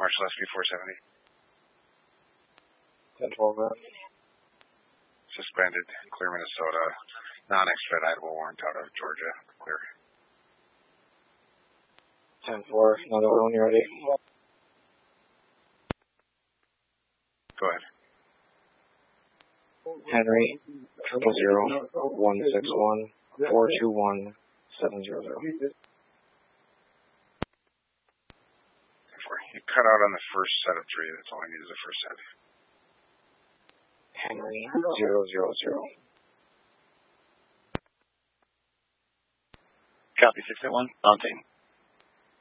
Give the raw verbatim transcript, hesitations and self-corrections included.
Marshall S P four seventy. ten twelve, man. Suspended, clear Minnesota. Non-extraditable warrant out of Georgia. Clear. ten four, another one when you're ready. Go ahead. Henry, triple zero, one six one, four two one, seven zero zero. You cut out on the first set of three. That's all I need is the first set. Henry, zero zero zero. Copy, six eight one, on team.